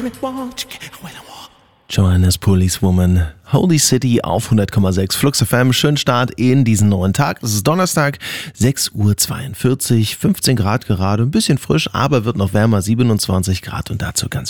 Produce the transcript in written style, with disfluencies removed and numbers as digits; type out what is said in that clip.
Joanna's Policewoman, Holy City auf 100,6 Flux FM. Schönen Start in diesen neuen Tag. Es ist Donnerstag, 6:42 Uhr, 15 Grad gerade, ein bisschen frisch, aber wird noch wärmer, 27 Grad und dazu ganz